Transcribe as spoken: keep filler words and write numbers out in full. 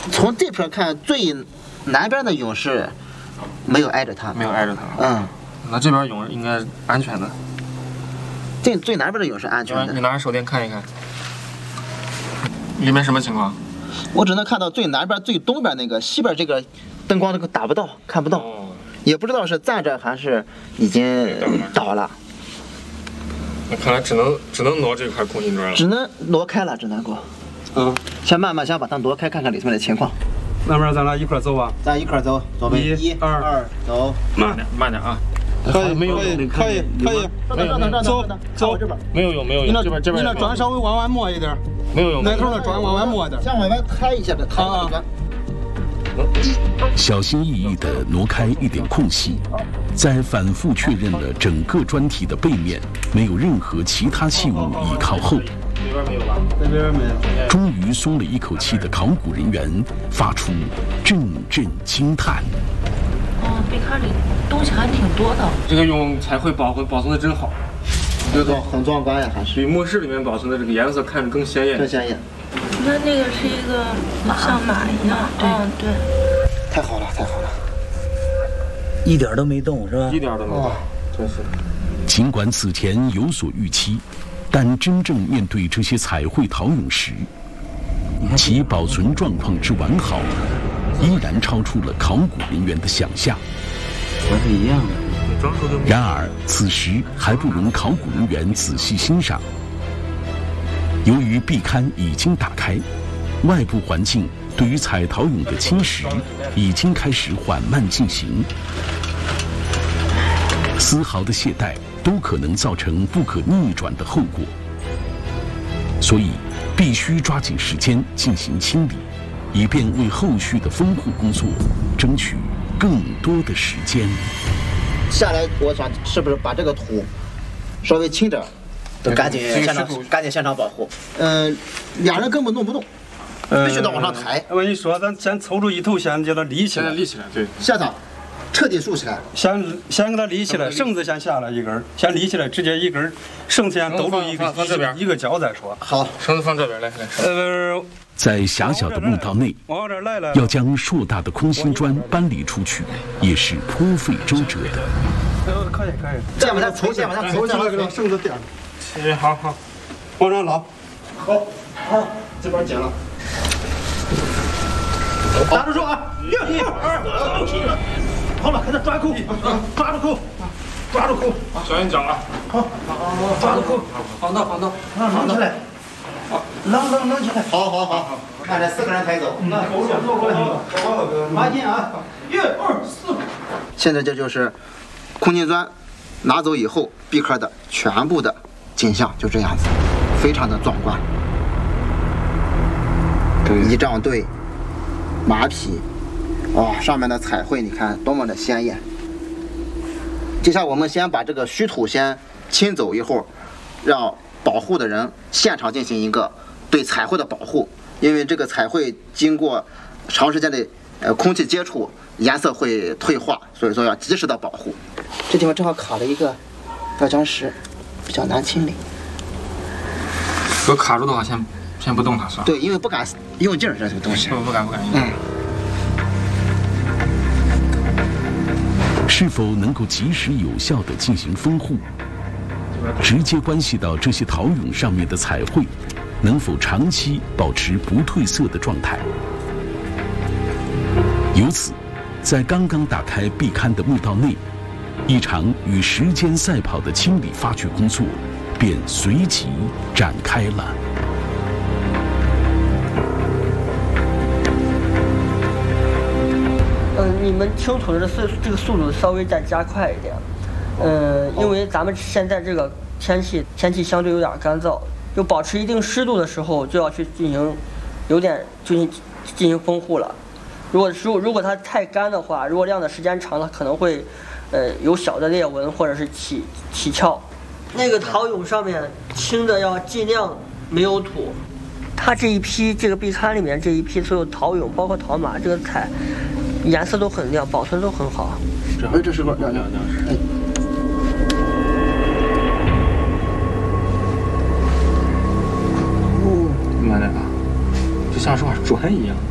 从这片看，最南边的勇士没有挨着它， 没有挨着它。 嗯， 那这边勇应该安全的。 这最南边的勇士安全的。 你拿着手电看一看，里面什么情况？ 我只能看到最南边、最东边那个，西边这个灯光这个打不到，看不到， 哦、 也不知道是站着还是已经倒了。 那看来只能只能挪这块空心砖了， 只能挪开了，只能够。 嗯， 先慢慢先把它挪开，看看里面的情况。 那边咱俩一块走吧。 咱一块走，左边一、二、二，走。 慢点，慢点啊。 可以，没有，可以，可以，可以。 让等，让等， 走，走这边。 没有用，没有用。这边，这边。 你那砖稍微往外抹一点。 没有用。 那头的砖往外抹一点。 先往外开一下的，开一下。 小心翼翼地挪开一点空隙，在反复确认了整个砖体的背面没有任何其他器物倚靠后， 这边没有吧？ 这边没有。 终于松了一口气的考古人员发出阵阵惊叹。 哦，壁龛里东西还挺多的。 这个用彩绘保存保存的真好， 这个很壮观呀，还是比墓室里面保存的这个颜色看着更鲜艳。 更鲜艳。 你看那个是一个马，像马一样。嗯，对。 太好了，太好了， 一点都没动，是吧？ 一点都没动，真是。 尽管此前有所预期，但真正面对这些彩绘陶俑时，其保存状况之完好，依然超出了考古人员的想象。 和是一样的。 然而，此时还不容考古人员仔细欣赏。由于壁龛已经打开，外部环境对于彩陶俑的侵蚀已经开始缓慢进行，丝毫的懈怠都可能造成不可逆转的后果，所以必须抓紧时间进行清理，以便为后续的丰护工作争取更多的时间。 下来，我想是不是把这个土稍微轻点，都赶紧现场赶紧现场保护。嗯、呃，俩人根本弄不动。必须得往上抬。 我跟你说，咱先抽出一头先给它立起来， 立起来，对。 下场，彻底竖起来。 先先给它立起来，绳子先下来一根，先立起来，直接一根绳子先兜住一个放这边一个角再说。 好， 绳子放这边来来。 呃， 在狭小的墓道内，要将硕大的空心砖搬离出去，也是颇费周折的。 呃，可以可以。 再把它抽起来，把它抽起来， 给它绳子垫住。 哎，好好， 往上捞。 好，好，这边剪了。打住手啊！一、二，好了，给他抓扣，抓住扣，抓住扣， 小心脚啊！ 好，抓住扣， 放到放到， 扔起来，好，扔扔扔起来，好好好，看这四个人抬走，那走走走过去，马进啊！一、二、四。现在这就是空心砖拿走以后壁龛的全部的景象，就这样子，非常的壮观。仪仗队。马匹，哇、哦，上面的彩绘你看多么的鲜艳。接下来我们先把这个虚土先清走一会儿，让保护的人现场进行一个对彩绘的保护，因为这个彩绘经过长时间的呃空气接触，颜色会退化，所以说要及时的保护。这地方正好卡了一个吊浆石，比较难清理。 有卡住的话，先先不动它算了。 对，因为不敢用劲儿，这个东西。 不不敢不敢。 嗯。 是否能够及时有效地进行封护，直接关系到这些陶俑上面的彩绘能否长期保持不褪色的状态。由此，在刚刚打开壁龛的墓道内，一场与时间赛跑的清理发掘工作便随即展开了。 嗯，你们清土的速这个速度稍微再加快一点，嗯，因为咱们现在这个天气天气相对有点干燥，就保持一定湿度的时候就要去进行有点进行进行封护了。如果如果如果它太干的话，如果晾的时间长了，可能会呃有小的裂纹或者是起起翘。那个陶俑上面清的要尽量没有土。它这一批这个壁龛里面这一批所有陶俑，包括陶马这个彩。颜色都很亮，保存都很好。 哎，这是个亮亮亮。哎， 哦，慢点啊，就像是块砖一样。